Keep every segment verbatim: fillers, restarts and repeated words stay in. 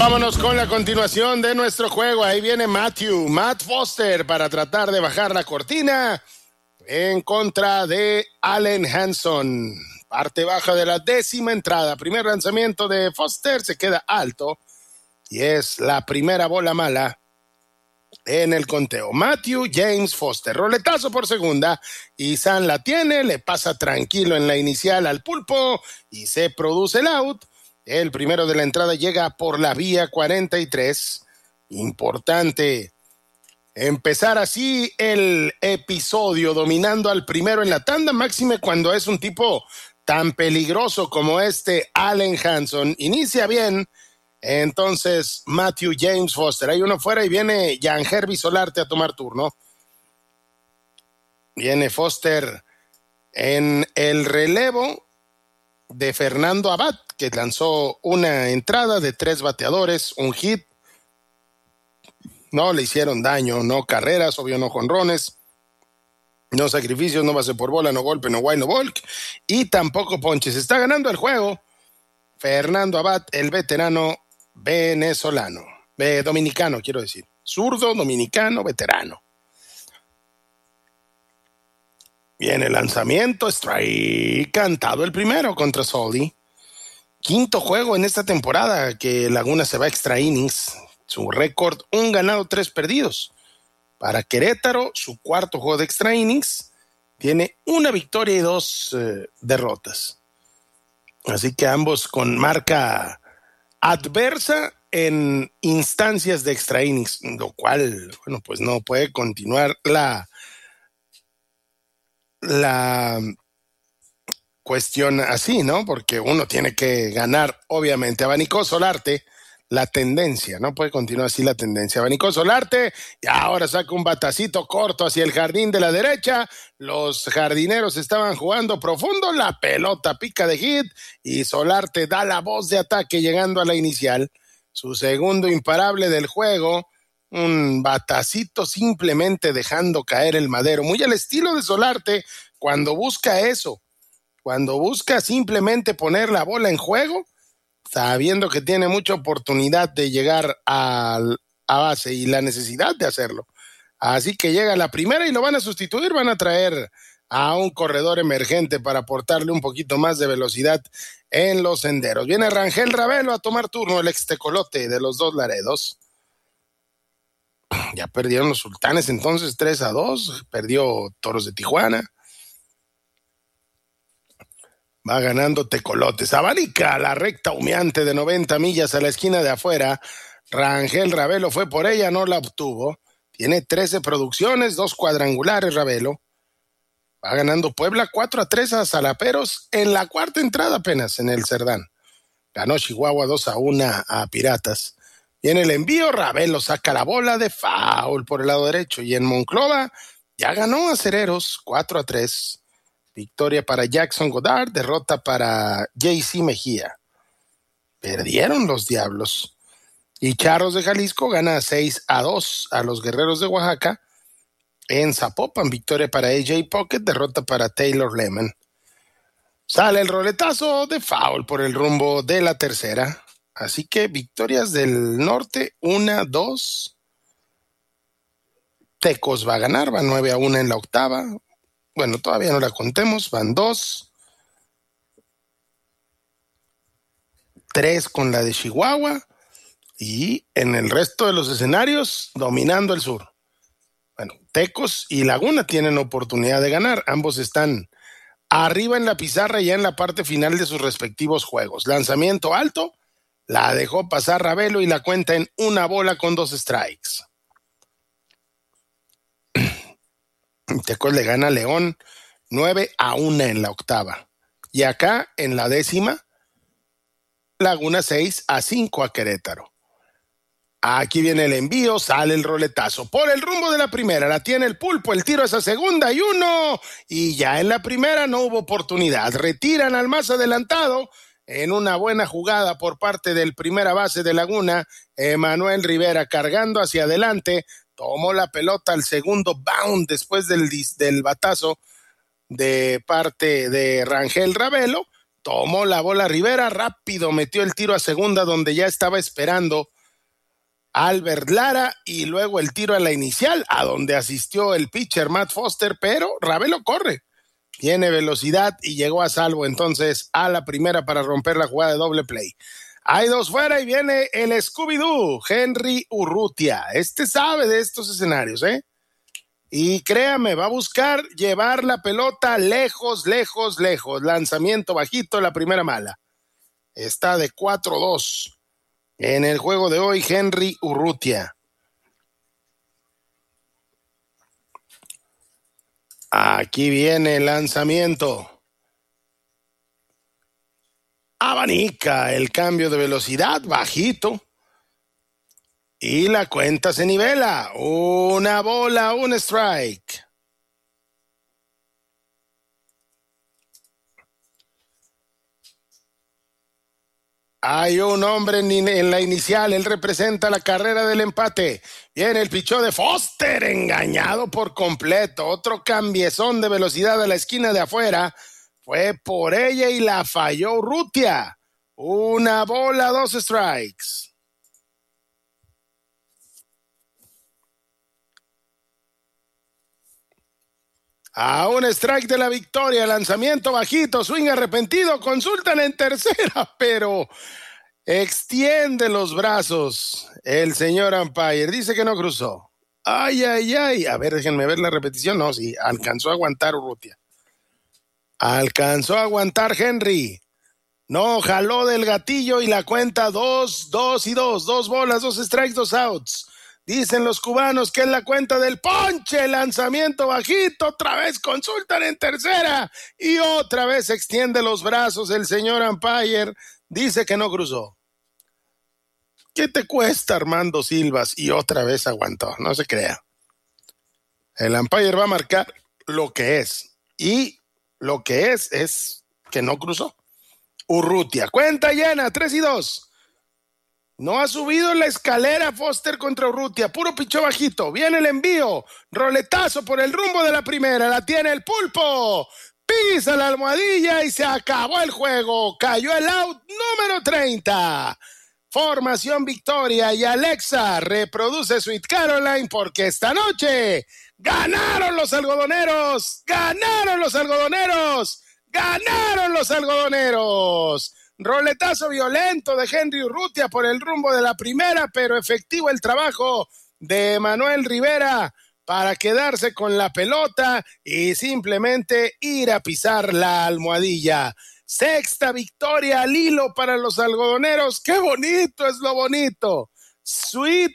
Vámonos con la continuación de nuestro juego. Ahí viene Matthew, Matt Foster, para tratar de bajar la cortina en contra de Allen Hanson. Parte baja de la décima entrada. Primer lanzamiento de Foster, se queda alto y es la primera bola mala en el conteo. Matthew James Foster, roletazo por segunda, y San la tiene, le pasa tranquilo en la inicial al pulpo y se produce el out. El primero de la entrada llega por la vía cuarenta y tres. Importante empezar así el episodio, dominando al primero en la tanda, máxime cuando es un tipo tan peligroso como este Allen Hanson. Inicia bien, entonces Matthew James Foster. Hay uno fuera y viene Jan Herby Solarte a tomar turno. Viene Foster en el relevo de Fernando Abad, que lanzó una entrada de tres bateadores, un hit. No le hicieron daño, no carreras, obvio no jonrones, no sacrificios, no base por bola, no golpe, no guay, no walk, y tampoco ponches. Está ganando el juego Fernando Abad, el veterano venezolano, eh, dominicano, quiero decir, zurdo, dominicano, veterano. Viene el lanzamiento, strike, cantado el primero contra Soldi. Quinto juego en esta temporada que Laguna se va a extra innings. Su récord, un ganado, tres perdidos. Para Querétaro, su cuarto juego de extra innings, tiene una victoria y dos eh, derrotas. Así que ambos con marca adversa en instancias de extra innings, lo cual, bueno, pues no puede continuar la, la cuestión así, ¿no? Porque uno tiene que ganar, obviamente. Abanicó Solarte la tendencia, no puede continuar así la tendencia. Abanicó Solarte y ahora saca un batacito corto hacia el jardín de la derecha. Los jardineros estaban jugando profundo, la pelota pica de hit y Solarte da la voz de ataque llegando a la inicial. Su segundo imparable del juego, un batacito simplemente dejando caer el madero, muy al estilo de Solarte cuando busca eso, cuando busca simplemente poner la bola en juego, sabiendo que tiene mucha oportunidad de llegar a, a base y la necesidad de hacerlo. Así que llega la primera y lo van a sustituir, van a traer a un corredor emergente para aportarle un poquito más de velocidad en los senderos. Viene Rangel Ravelo a tomar turno, el ex tecolote de los dos Laredos. Ya perdieron los Sultanes entonces tres a dos, perdió Toros de Tijuana. Va ganando Tecolotes. Abanica la recta humeante de noventa millas a la esquina de afuera. Rangel Ravelo fue por ella, no la obtuvo. Tiene trece producciones, dos cuadrangulares Ravelo. Va ganando Puebla cuatro a tres a Zalaperos en la cuarta entrada apenas en el Cerdán. Ganó Chihuahua dos a uno a Piratas. Y en el envío Ravelo saca la bola de foul por el lado derecho. Y en Monclova ya ganó a Cereros cuatro a tres. Victoria para Jackson Goddard, derrota para J C Mejía. Perdieron los Diablos. Y Charros de Jalisco gana seis a dos a los Guerreros de Oaxaca. En Zapopan, victoria para A J Pocket, derrota para Taylor Lemon. Sale el roletazo de foul por el rumbo de la tercera. Así que victorias del norte, una, dos. Tecos va a ganar, va nueve a uno en la octava. Bueno, todavía no la contemos, van dos, tres con la de Chihuahua y en el resto de los escenarios dominando el sur. Bueno, Tecos y Laguna tienen oportunidad de ganar, ambos están arriba en la pizarra ya en la parte final de sus respectivos juegos. Lanzamiento alto, la dejó pasar Ravelo y la cuenta en una bola con dos strikes. Tecos le gana a León nueve a uno en la octava. Y acá, en la décima, Laguna seis a cinco a Querétaro. Aquí viene el envío, sale el roletazo. Por el rumbo de la primera, la tiene el pulpo, el tiro es a segunda y uno. Y ya en la primera no hubo oportunidad. Retiran al más adelantado en una buena jugada por parte del primera base de Laguna, Emanuel Rivera, cargando hacia adelante. Tomó la pelota al segundo bound después del, del batazo de parte de Rangel Ravelo. Tomó la bola Rivera, rápido metió el tiro a segunda donde ya estaba esperando Albert Lara, y luego el tiro a la inicial, a donde asistió el pitcher Matt Foster, pero Ravelo corre, tiene velocidad y llegó a salvo entonces a la primera para romper la jugada de doble play. Hay dos fuera y viene el Scooby-Doo, Henry Urrutia. Este sabe de estos escenarios, ¿eh? Y créame, va a buscar llevar la pelota lejos, lejos, lejos. Lanzamiento bajito, la primera mala. Está de cuatro dos. En el juego de hoy, Henry Urrutia. Aquí viene el lanzamiento. Abanica el cambio de velocidad, bajito. Y la cuenta se nivela. Una bola, un strike. Hay un hombre en la inicial, él representa la carrera del empate. Viene el pichó de Foster, engañado por completo. Otro cambiezón de velocidad a la esquina de afuera. Fue por ella y la falló Urrutia. Una bola, dos strikes. A un strike de la victoria, lanzamiento bajito, swing arrepentido, consultan en tercera, pero extiende los brazos el señor umpire, dice que no cruzó. Ay, ay, ay, a ver, déjenme ver la repetición. No, sí, alcanzó a aguantar Urrutia. Alcanzó a aguantar Henry. No, jaló del gatillo y la cuenta dos, dos y dos, dos bolas, dos strikes, dos outs. Dicen los cubanos que es la cuenta del ponche, lanzamiento bajito, otra vez consultan en tercera y otra vez extiende los brazos el señor umpire, dice que no cruzó. ¿Qué te cuesta, Armando Silvas? Y otra vez aguantó, no se crea. El umpire va a marcar lo que es, y lo que es es que no cruzó. Urrutia, cuenta llena, tres y dos. No ha subido la escalera Foster contra Urrutia, puro pichó bajito, viene el envío, roletazo por el rumbo de la primera, la tiene el pulpo, pisa la almohadilla y se acabó el juego, cayó el out número treinta. Formación victoria y Alexa reproduce Sweet Caroline porque esta noche ganaron los algodoneros, ganaron los algodoneros, ganaron los algodoneros. Roletazo violento de Henry Urrutia por el rumbo de la primera, pero efectivo el trabajo de Manuel Rivera para quedarse con la pelota y simplemente ir a pisar la almohadilla. Sexta victoria al hilo para los algodoneros. ¡Qué bonito es lo bonito! Sweet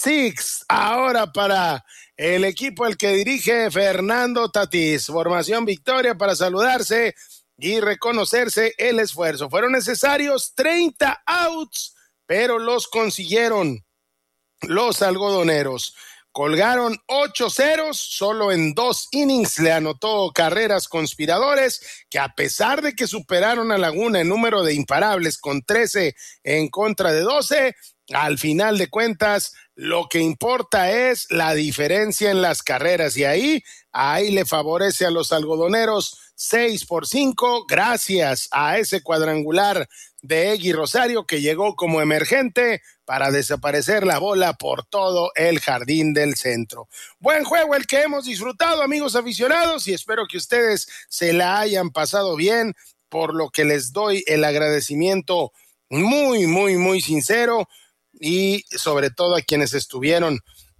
Six ahora para el equipo al que dirige Fernando Tatís. Formación victoria para saludarse y reconocerse el esfuerzo. Fueron necesarios treinta outs, pero los consiguieron los algodoneros. Colgaron ocho ceros, solo en dos innings le anotó carreras Conspiradores, que a pesar de que superaron a Laguna en número de imparables con trece en contra de doce, al final de cuentas lo que importa es la diferencia en las carreras, y ahí, ahí le favorece a los algodoneros seis por cinco, gracias a ese cuadrangular de Egui Rosario que llegó como emergente para desaparecer la bola por todo el jardín del centro. Buen juego el que hemos disfrutado, amigos aficionados, y espero que ustedes se la hayan pasado bien, por lo que les doy el agradecimiento muy, muy, muy sincero, y sobre todo a quienes estuvieron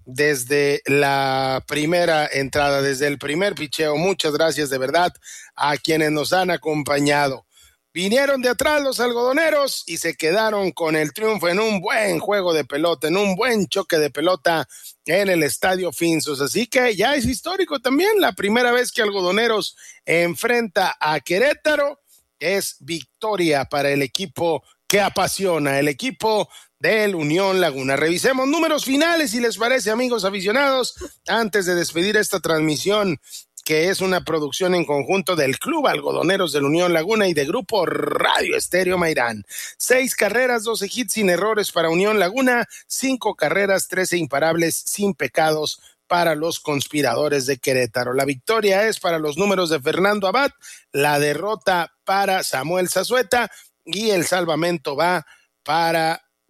desde la primera entrada, desde el primer picheo. Muchas gracias de verdad a quienes nos han acompañado. Vinieron de atrás los algodoneros y se quedaron con el triunfo en un buen juego de pelota, en un buen choque de pelota en el Estadio Finsos. Así que ya es histórico también, la primera vez que Algodoneros enfrenta a Querétaro. Es victoria para el equipo que apasiona, el equipo del Unión Laguna. Revisemos números finales, si les parece, amigos aficionados, antes de despedir esta transmisión, que es una producción en conjunto del Club Algodoneros del Unión Laguna y de Grupo Radio Estéreo Mairán. Seis carreras, doce hits sin errores para Unión Laguna, cinco carreras, trece imparables sin pecados para los Conspiradores de Querétaro. La victoria es para los números de Fernando Abad, la derrota para Samuel Zazueta y el salvamento va para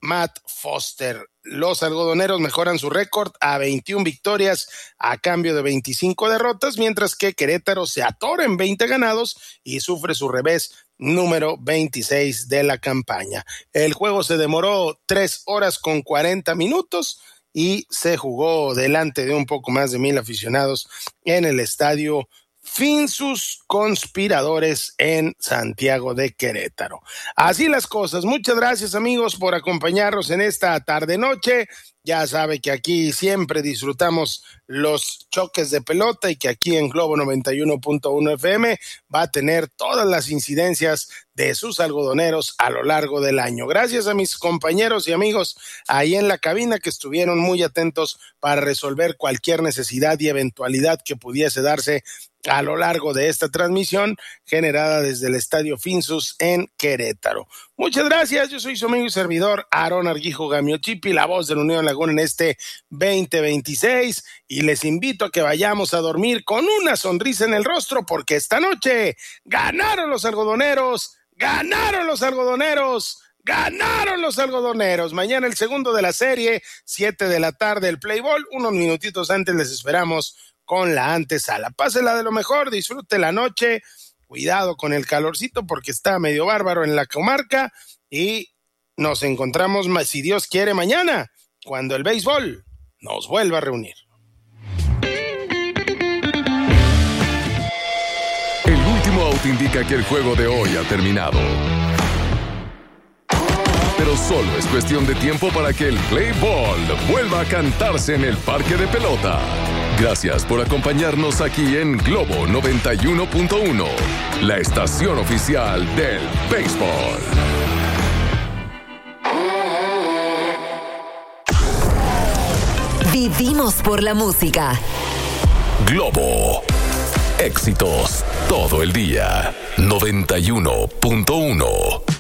Matt Foster. Los algodoneros mejoran su récord a veintiuna victorias a cambio de veinticinco derrotas, mientras que Querétaro se atora en veinte ganados y sufre su revés número veintiséis de la campaña. El juego se demoró tres horas con cuarenta minutos y se jugó delante de un poco más de mil aficionados en el estadio Finsus Conspiradores en Santiago de Querétaro. Así las cosas. Muchas gracias, amigos, por acompañarnos en esta tarde-noche. Ya sabe que aquí siempre disfrutamos los choques de pelota y que aquí en Globo noventa y uno punto uno F M va a tener todas las incidencias de sus algodoneros a lo largo del año. Gracias a mis compañeros y amigos ahí en la cabina que estuvieron muy atentos para resolver cualquier necesidad y eventualidad que pudiese darse a lo largo de esta transmisión generada desde el Estadio Finsus en Querétaro. Muchas gracias, yo soy su amigo y servidor Aarón Argijo Gamiochipi, la voz de la Unión Laguna en este veinte veintiséis, y les invito a que vayamos a dormir con una sonrisa en el rostro, porque esta noche ganaron los algodoneros, ganaron los algodoneros, ganaron los algodoneros. Mañana el segundo de la serie, siete de la tarde el play ball, unos minutitos antes les esperamos con la antesala. Pásela de lo mejor, disfrute la noche, cuidado con el calorcito porque está medio bárbaro en la comarca, y nos encontramos, si Dios quiere, mañana, cuando el béisbol nos vuelva a reunir. El último out indica que el juego de hoy ha terminado. Pero solo es cuestión de tiempo para que el play ball vuelva a cantarse en el parque de pelota. Gracias por acompañarnos aquí en Globo noventa y uno punto uno, la estación oficial del béisbol. Vivimos por la música. Globo. Éxitos todo el día. noventa y uno punto uno.